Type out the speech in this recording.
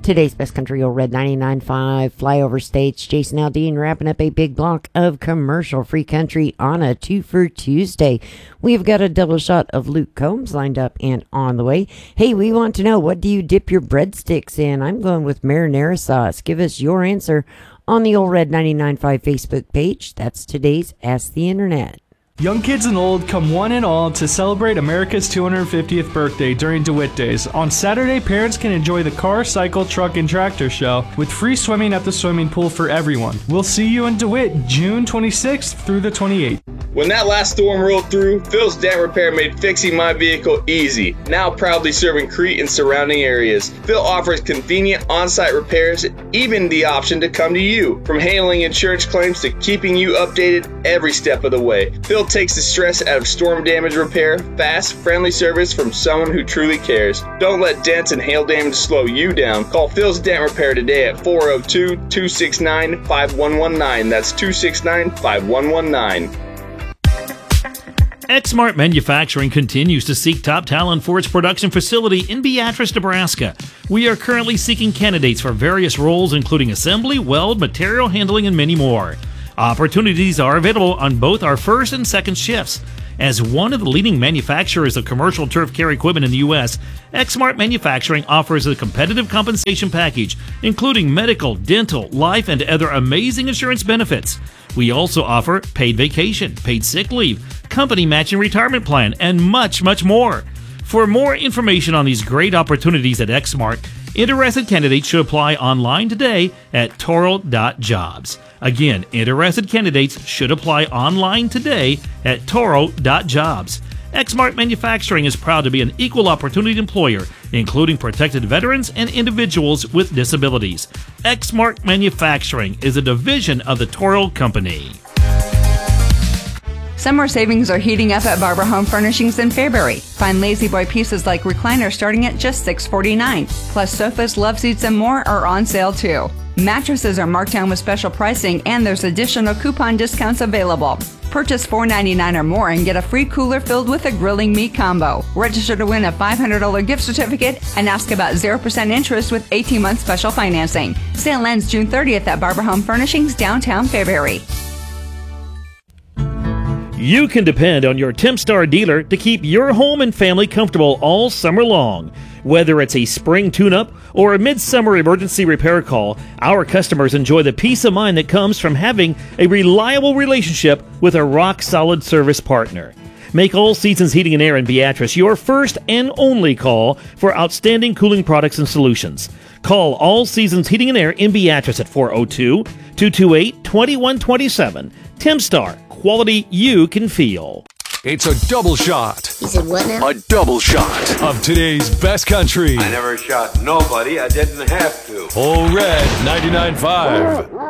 Today's Best Country Old Red 99.5 Flyover States. Jason Aldean wrapping up a big block of commercial-free country on a 2 for Tuesday. We've got a double shot of Luke Combs lined up and on the way. Hey, we want to know, what do you dip your breadsticks in? I'm going with marinara sauce. Give us your answer on the Old Red 99.5 Facebook page. That's today's Ask the Internet. Young kids and old come one and all to celebrate America's 250th birthday during DeWitt Days. On Saturday, parents can enjoy the car, cycle, truck, and tractor show with free swimming at the swimming pool for everyone. We'll see you in DeWitt June 26th through the 28th. When that last storm rolled through, Phil's Dent Repair made fixing my vehicle easy. Now proudly serving Crete and surrounding areas, Phil offers convenient on-site repairs, even the option to come to you. From handling insurance claims to keeping you updated every step of the way, Phil takes the stress out of storm damage repair. Fast, friendly service from someone who truly cares. Don't let dents and hail damage slow you down. Call Phil's Dent Repair today at 402-269-5119. That's 269-5119. Exmart Manufacturing continues to seek top talent for its production facility in Beatrice, Nebraska. We are currently seeking candidates for various roles, including assembly, weld, material handling, and many more. Opportunities are available on both our first and second shifts. As one of the leading manufacturers of commercial turf care equipment in the U.S., Exmart Manufacturing offers a competitive compensation package, including medical, dental, life, and other amazing insurance benefits. We also offer paid vacation, paid sick leave, company matching retirement plan, and much, much more. For more information on these great opportunities at Exmart, interested candidates should apply online today at toro.jobs. Again, interested candidates should apply online today at toro.jobs. Exmart Manufacturing is proud to be an equal opportunity employer, including protected veterans and individuals with disabilities. Exmart Manufacturing is a division of the Toro Company. Summer savings are heating up at Barber Home Furnishings in Fairbury. Find Lazy Boy pieces like recliners starting at just $649. Plus sofas, love seats, and more are on sale too. Mattresses are marked down with special pricing, and there's additional coupon discounts available. Purchase $4.99 or more and get a free cooler filled with a grilling meat combo. Register to win a $500 gift certificate and ask about 0% interest with 18-month special financing. Sale ends June 30th at Barber Home Furnishings, downtown Fairbury. You can depend on your Tempstar dealer to keep your home and family comfortable all summer long. Whether it's a spring tune-up or a midsummer emergency repair call, our customers enjoy the peace of mind that comes from having a reliable relationship with a rock-solid service partner. Make All Seasons Heating and Air in Beatrice your first and only call for outstanding cooling products and solutions. Call All Seasons Heating and Air in Beatrice at 402-228-2127. Tempstar, quality you can feel. It's a double shot. You said what now? A double shot of today's best country. I never shot nobody. I didn't have to. Old Red 99.5.